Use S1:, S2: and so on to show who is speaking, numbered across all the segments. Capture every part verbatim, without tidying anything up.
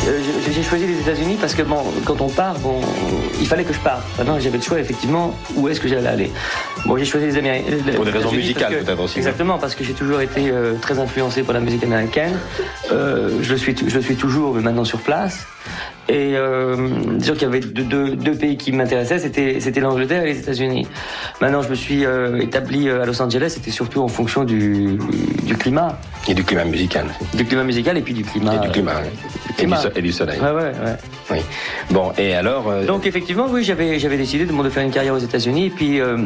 S1: Euh, j'ai choisi les États-Unis parce que bon, quand on part, bon, il fallait que je parte. Maintenant, j'avais le choix effectivement où est-ce que j'allais aller. Bon, j'ai choisi les Américains.
S2: Pour des raisons musicales
S1: que,
S2: peut-être aussi.
S1: Exactement, parce que j'ai toujours été euh, très influencé par la musique américaine. Euh, je le suis, je le suis toujours, mais maintenant sur place. Et euh, disons qu'il y avait deux, deux, deux pays qui m'intéressaient, c'était, c'était l'Angleterre et les États-Unis. Maintenant, je me suis euh, établi à Los Angeles, c'était surtout en fonction du, du climat.
S2: Et du climat musical.
S1: Du climat musical et puis du climat.
S2: Et du climat, euh, du climat. Et, du so- et du soleil.
S1: Ouais, ouais, ouais.
S2: Oui. Bon, et alors... Euh...
S1: Donc, effectivement, oui, j'avais, j'avais décidé de, de faire une carrière aux États-Unis, et puis... Euh,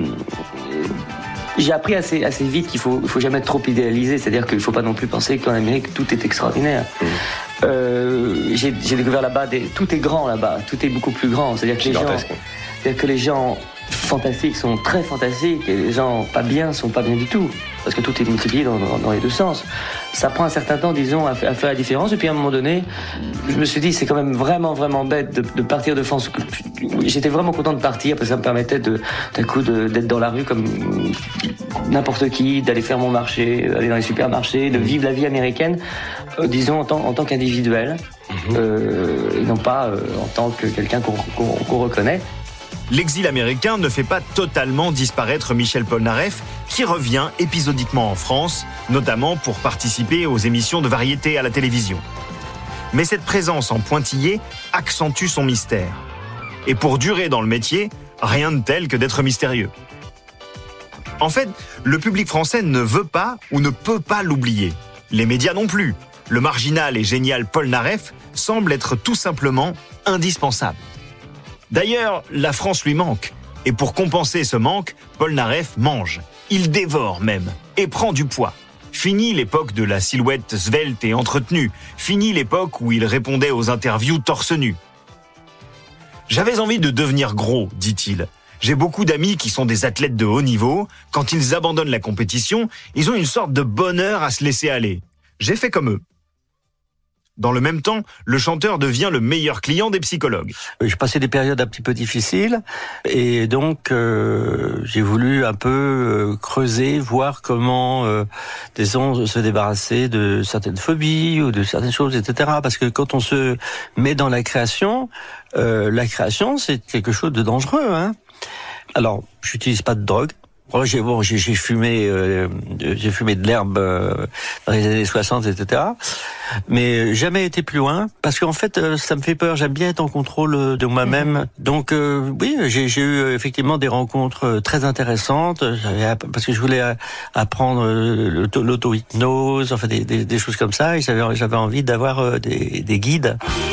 S1: j'ai appris assez, assez vite qu'il faut, il faut jamais être trop idéaliser, c'est-à-dire qu'il ne faut pas non plus penser qu'en Amérique, tout est extraordinaire. Mmh. Euh, j'ai, j'ai découvert là-bas, des, tout est grand là-bas, tout est beaucoup plus grand, c'est-à-dire que, les gens, c'est-à-dire que les gens fantastiques sont très fantastiques et les gens pas bien sont pas bien du tout, parce que tout est multiplié dans, dans, dans les deux sens. Ça prend un certain temps, disons, à, à faire la différence, et puis à un moment donné, je me suis dit, c'est quand même vraiment, vraiment bête de, de partir de France. J'étais vraiment content de partir, parce que ça me permettait de, d'un coup de, d'être dans la rue comme n'importe qui, d'aller faire mon marché, d'aller dans les supermarchés, de vivre la vie américaine, euh, disons, en tant, en tant qu'individuel, mmh. euh, et non pas euh, en tant que quelqu'un qu'on, qu'on, qu'on reconnaît.
S3: L'exil américain ne fait pas totalement disparaître Michel Polnareff, qui revient épisodiquement en France, notamment pour participer aux émissions de variété à la télévision. Mais cette présence en pointillé accentue son mystère. Et pour durer dans le métier, rien de tel que d'être mystérieux. En fait, le public français ne veut pas ou ne peut pas l'oublier. Les médias non plus. Le marginal et génial Polnareff semble être tout simplement indispensable. D'ailleurs, la France lui manque. Et pour compenser ce manque, Polnareff mange. Il dévore même. Et prend du poids. Fini l'époque de la silhouette svelte et entretenue. Fini l'époque où il répondait aux interviews torse nu. J'avais envie de devenir gros, dit-il. J'ai beaucoup d'amis qui sont des athlètes de haut niveau. Quand ils abandonnent la compétition, ils ont une sorte de bonheur à se laisser aller. J'ai fait comme eux. Dans le même temps, le chanteur devient le meilleur client des psychologues.
S4: Je passais des périodes un petit peu difficiles et donc euh, j'ai voulu un peu euh, creuser, voir comment euh, disons, se débarrasser de certaines phobies ou de certaines choses, et cetera. Parce que quand on se met dans la création, euh, la création c'est quelque chose de dangereux, hein. Alors, j'utilise pas de drogue. Bon, j'ai, bon, j'ai, j'ai fumé, euh, j'ai fumé de l'herbe euh, dans les années soixante, et cetera. Mais jamais été plus loin, parce qu'en fait, euh, ça me fait peur. J'aime bien être en contrôle de moi-même. Mmh. Donc, euh, oui, j'ai, j'ai eu effectivement des rencontres très intéressantes. J'avais, parce que je voulais apprendre l'auto, l'auto-hypnose, enfin des, des, des choses comme ça. Et j'avais, j'avais envie d'avoir des, des guides.